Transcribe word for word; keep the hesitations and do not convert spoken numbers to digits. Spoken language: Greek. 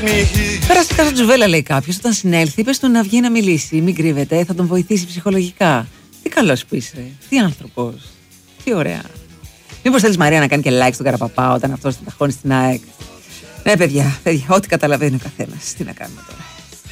Περαστικά στο Τζουβέλα, λέει κάποιος. Όταν συνέλθει, πες του να βγει να μιλήσει. Μην κρύβεται, θα τον βοηθήσει ψυχολογικά. Τι καλός που είσαι, τι άνθρωπος. Τι ωραία. Μήπως θέλεις, Μαρία, να κάνει και like στον Καραπαπά όταν αυτός θα ταχώνει στην ΑΕΚ? Ναι, παιδιά, παιδιά, ό,τι καταλαβαίνει ο καθένας. Τι να κάνουμε τώρα.